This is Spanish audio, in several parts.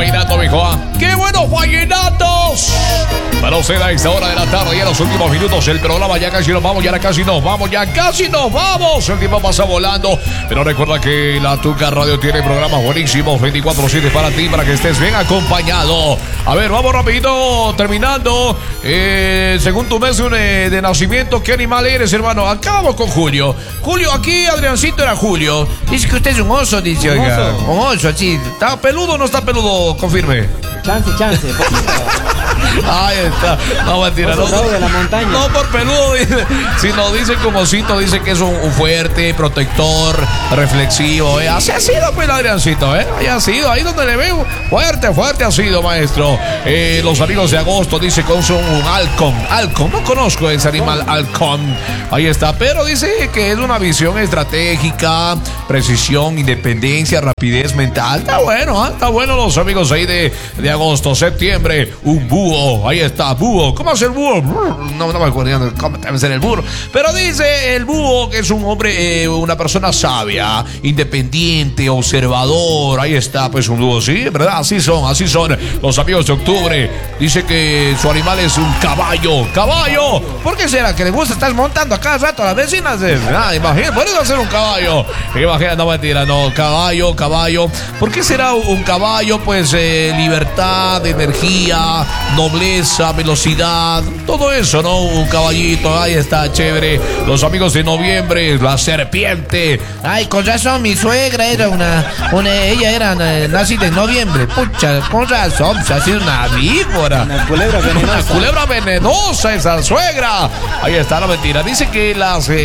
vallenato, mijo. ¡Qué buenos vallenatos! Para usted a esta hora de la tarde y en los últimos minutos el programa ya casi nos vamos, ya casi nos vamos. El tiempo pasa volando, pero recuerda que la Tuca Radio tiene programas buenísimos 24/7 para ti, para que estés bien acompañado. A ver, vamos rapidito, terminando. Según tu mes de nacimiento, ¿qué animal eres, hermano? Acabamos con Julio. Julio, aquí Adriancito era Julio. Dice que usted es un oso, dice, oiga. Un oso, sí. ¿Está peludo o no está peludo? Confirme. Chance. Ahí está. No, mentira. No, de la montaña. No por peludo, dice. Si nos dicen como osito, dice que es un fuerte, protector, reflexivo. Así ha sido, pues, Adriancito, Ahí ha sido, ahí donde le veo. Fuerte ha sido, maestro. Los amigos de agosto dice que son un halcón. No conozco ese animal, halcón. Ahí está. Pero dice que es una visión estratégica, precisión, independencia, rapidez mental. Está bueno, Está bueno los amigos ahí de agosto. Septiembre, un búho. Ahí está, búho. ¿Cómo hace el búho? No me acuerdo cómo debe ser el búho. Pero dice el búho que es un hombre, una persona sabia, independiente, observador. Ahí está, pues un búho. Sí, ¿verdad? Así son los amigos de octubre. Dice que su animal es un caballo. ¡Caballo! ¿Por qué será que le gusta estar montando a cada rato a las vecinas? Imagínate, por eso hacer un caballo. Imagínate, no mentira, no. Caballo. ¿Por qué será un caballo? Pues libertad, energía, nobleza, velocidad, todo eso, ¿no? Un caballito, ahí está, chévere. Los amigos de noviembre, la serpiente. Ay, con razón, mi suegra era ella era nacida en noviembre. Pucha, con razón, ha sido una víbora. Una culebra venenosa. Una culebra venenosa esa suegra. Ahí está, la mentira. Dice que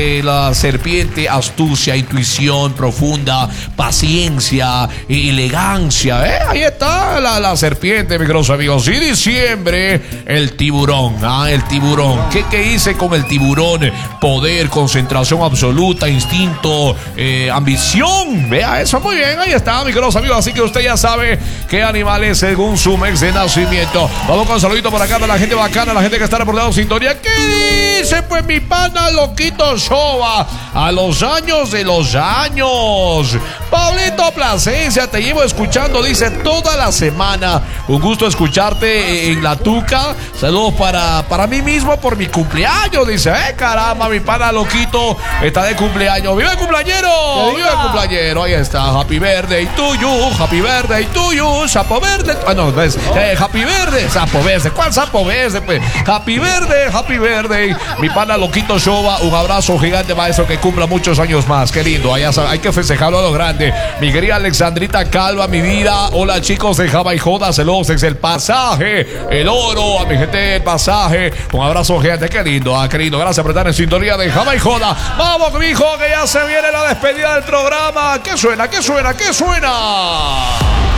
la serpiente, astucia, intuición profunda, paciencia, elegancia, ahí está la serpiente, mis queridos amigos. Y diciembre, el tiburón. El tiburón. ¿Qué hice con el tiburón? Poder, concentración absoluta, instinto, ambición. Vea eso, muy bien. Ahí está, mis queridos amigos. Así que usted ya sabe qué animales según su mes de nacimiento. Vamos con un saludito por acá de la gente bacana, la gente que está reportando sintonía. ¿Qué dice, pues, mi pana Loquito Showa? A los años de los años. Pablito Plasencia, te llevo escuchando, dice, toda la semana. Un gusto escucharte en la Tuca. Saludos para mí mismo por mi cumpleaños, dice. Caramba, mi pana Loquito está de cumpleaños. ¡Viva el cumpleañero! ¡Viva el cumpleañero! Ahí está. Happy birthday to you. Happy birthday to you. Sapo verde. No, es happy verde. Sapo verde. ¿Cuál sapo verde? Pues happy verde. Mi pana Loquito Showa, un abrazo gigante, maestro, que cumpla muchos años más. Qué lindo. Allá hay que festejarlo a lo grande. Mi querida Alexandrita Calva, mi vida. Hola, chicos de Java y Joda. Saludos desde el Pasaje, el Oro, a mi gente del Pasaje. Un abrazo gigante. Qué lindo, querido. Gracias por estar en sintonía de Java y Joda. Vamos, mi hijo, que ya se viene la despedida del programa. ¿Qué suena?